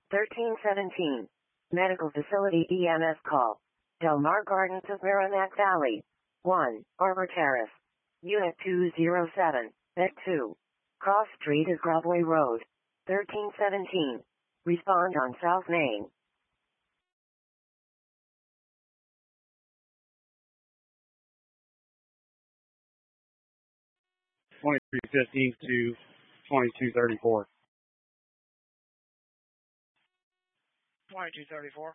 1317. Medical facility EMS call. Del Mar Gardens of Merrimack Valley. 1. Arbor Terrace. Unit 207. Bed 2. Cross Street is Broadway Road. 1317. Respond on South Main. 2315 to 2234. 2234.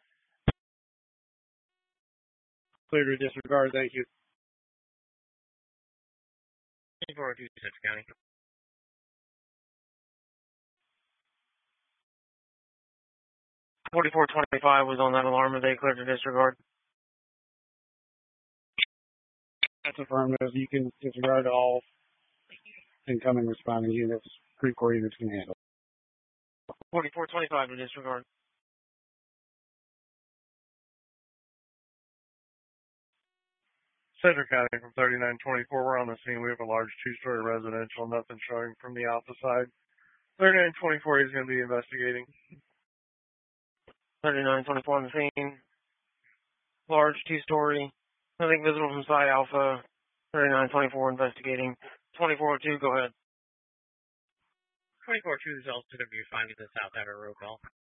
Clear to disregard, thank you. 2426 County. 4425 was on that alarm. Are they cleared to disregard? That's affirmative. You can disregard all incoming responding units. Pre-Corps units can handle. 4425 to disregard. Cedric County from 3924. We're on the scene. We have a large two-story residential. Nothing showing from the alpha side. 3924 is going to be investigating. 3924 on the scene. Large two-story. Nothing visible from side alpha. 3924 investigating. 2402, go ahead. 2402 is also going to be finding the South Outer Road call.